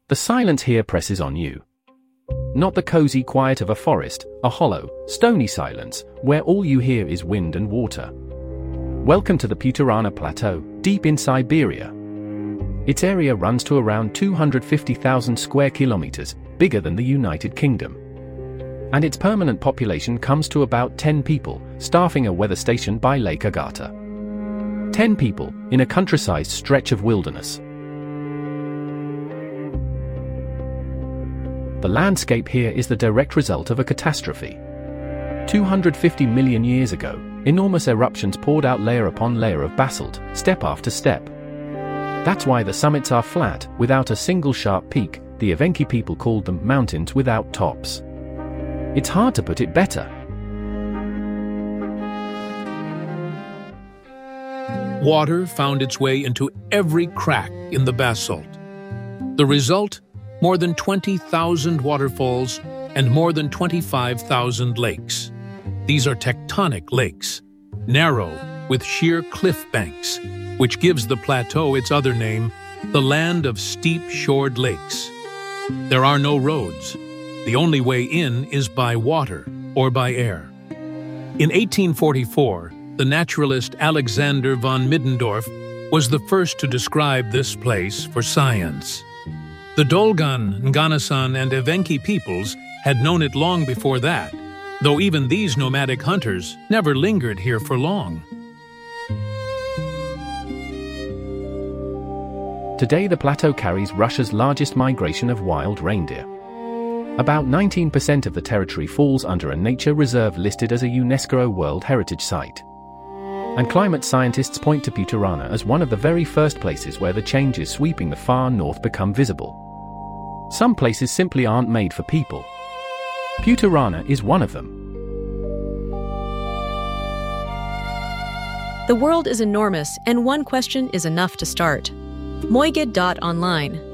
The silence here presses on you. Not the cozy quiet of a forest, a hollow, stony silence, where all you hear is wind and water. Welcome to the Puturana Plateau, deep in Siberia. Its area runs to around 250,000 square kilometers, bigger than the United Kingdom. And its permanent population comes to about 10 people, staffing a weather station by Lake Agata. 10 people, in a countryside stretch of wilderness. The landscape here is the direct result of a catastrophe. 250 million years ago, enormous eruptions poured out layer upon layer of basalt, step after step. That's why the summits are flat, without a single sharp peak. The Evenki people called them mountains without tops. It's hard to put it better. Water found its way into every crack in the basalt. The result? More than 20,000 waterfalls and more than 25,000 lakes. These are tectonic lakes, narrow with sheer cliff banks, which gives the plateau its other name, the land of steep-shored lakes. There are no roads. The only way in is by water or by air. In 1844, the naturalist Alexander von Middendorf was the first to describe this place for science. The Dolgan, Nganasan, and Evenki peoples had known it long before that, though even these nomadic hunters never lingered here for long. Today the plateau carries Russia's largest migration of wild reindeer. About 19% of the territory falls under a nature reserve listed as a UNESCO World Heritage Site. And climate scientists point to Puturana as one of the very first places where the changes sweeping the far north become visible. Some places simply aren't made for people. Puturana is one of them. The world is enormous, and one question is enough to start. Moigid.online